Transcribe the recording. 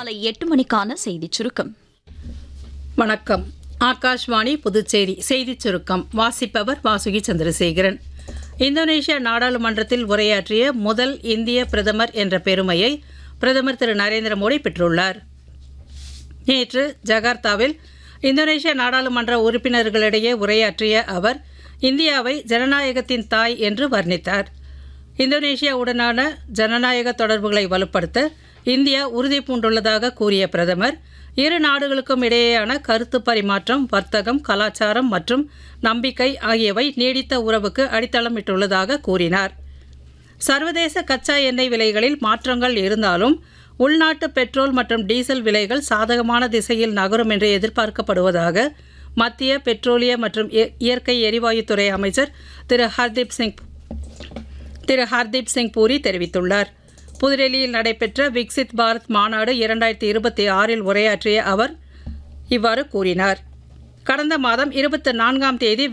காலை 8 மணிக்கான செய்திச் சுருக்கம். வணக்கம். ஆகாஷ்வாணி புதுச்சேரி செய்திச் சுருக்கம் வாசிப்பவர் வாசுகி சந்திரசேகரன். இந்தோனேஷியா நாடாளுமன்றத்தில் உரையாற்றிய முதல் இந்திய பிரதமர் என்ற பெருமையை பிரதமர் திரு நரேந்திர மோடி பெற்றுள்ளார். நேற்று ஜகார்த்தாவில் இந்தோனேஷியா நாடாளுமன்ற உறுப்பினர்களிடையே உரையாற்றிய அவர் இந்தியாவை ஜனநாயகத்தின் தாய் என்று வர்ணித்தார். இந்தோனேஷியாவுடனான ஜனநாயக தொடர்புகளை வலுப்படுத்த இந்தியா உறுதி பூண்டுள்ளதாக கூறிய பிரதமர், இரு நாடுகளுக்கும் இடையேயான கருத்து பரிமாற்றம், வர்த்தகம், கலாச்சாரம் மற்றும் நம்பிக்கை ஆகியவை நீடித்த உறவுக்கு அடித்தளமிட்டுள்ளதாக கூறினார். சர்வதேச கச்சா எண்ணெய் விலைகளில் மாற்றங்கள் இருந்தாலும் உள்நாட்டு பெட்ரோல் மற்றும் டீசல் விலைகள் சாதகமான திசையில் நகரும் என்று எதிர்பார்க்கப்படுவதாக மத்திய பெட்ரோலிய மற்றும் இயற்கை எரிவாயுத்துறை அமைச்சர் திரு ஹர்தீப் சிங் பூரி தெரிவித்துள்ளார். புதுடெல்லியில் நடைபெற்ற விக்சித் பாரத் மாநாடு 2026 உரையாற்றிய அவர் இவ்வாறு கூறினார். கடந்த மாதம் 24ஆம் தேதி